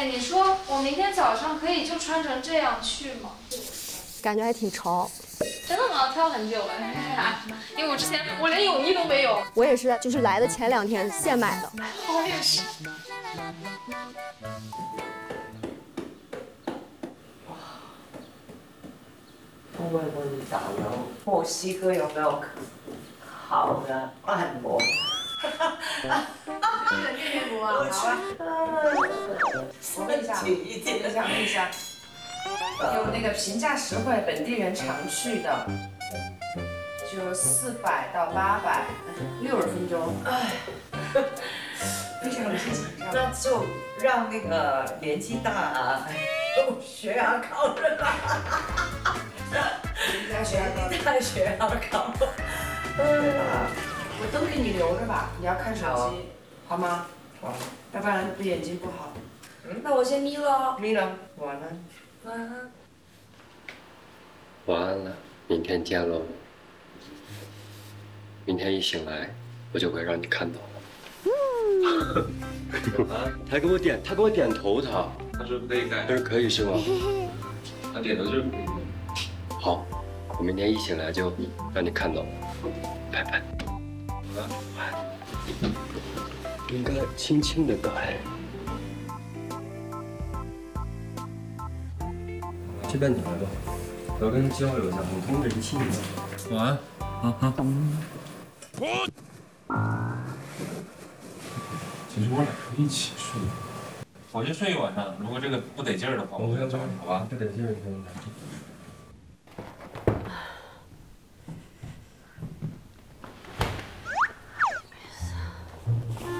哎，你说我明天早上可以就穿成这样去吗？ 感觉还挺潮。 真的吗？挑很久哎，因为我之前我连泳衣都没有。 我也是，就是来的前2天现买的。 我也是。 问问导游，墨西哥有没有好的按摩？ 面膜啊，好啊。我问一下，问一下，有那个平价实惠，本地人常去的，就400到800，60分钟。哎，非常的紧张。 那就让那个年纪大、血压高的啦。 血压高。我都给你留着吧，你要看手机，好吗？ 好， 要不然对眼睛不好。那我先眯了。 眯了，晚安。 晚安。 晚安了，明天见喽。明天一醒来，我就会让你看到了。啊，他给我点头， 他说可以改， 他说可以是吗？ 他点头就是可以。 好，我明天一醒来就让你看到，拜拜。应该轻轻的改。这边你来吧，我要跟他交流一下，我通人气呢。 晚安。其实我俩可以一起睡，我就睡一晚上。如果这个不得劲儿的话，我就找你，好吧？ 不得劲儿，